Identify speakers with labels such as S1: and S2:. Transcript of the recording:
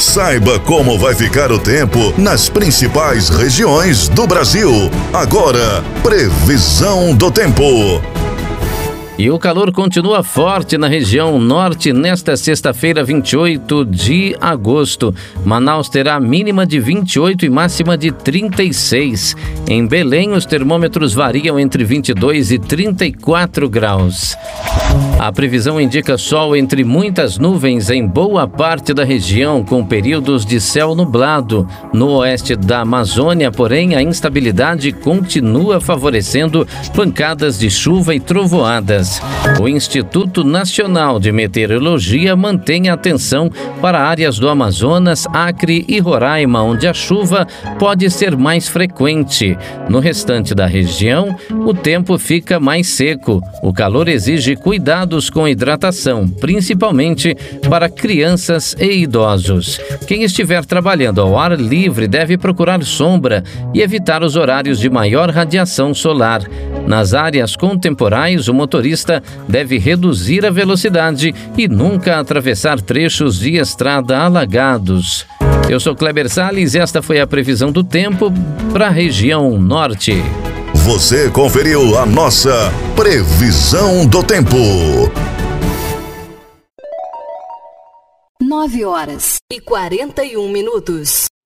S1: Saiba como vai ficar o tempo nas principais regiões do Brasil. Agora, previsão do tempo.
S2: E o calor continua forte na região norte nesta sexta-feira, 28 de agosto. Manaus terá mínima de 28 e máxima de 36. Em Belém, os termômetros variam entre 22 e 34 graus. A previsão indica sol entre muitas nuvens em boa parte da região, com períodos de céu nublado. No oeste da Amazônia, porém, a instabilidade continua favorecendo pancadas de chuva e trovoadas. O Instituto Nacional de Meteorologia mantém a atenção para áreas do Amazonas, Acre e Roraima, onde a chuva pode ser mais frequente. No restante da região, o tempo fica mais seco. O calor exige cuidados com hidratação, principalmente para crianças e idosos. Quem estiver trabalhando ao ar livre deve procurar sombra e evitar os horários de maior radiação solar. Nas áreas contemporais, o motorista deve reduzir a velocidade e nunca atravessar trechos de estrada alagados. Eu sou Kleber Salles e esta foi a previsão do tempo para a região norte.
S1: Você conferiu a nossa previsão do tempo.
S3: 9 horas e 41 minutos.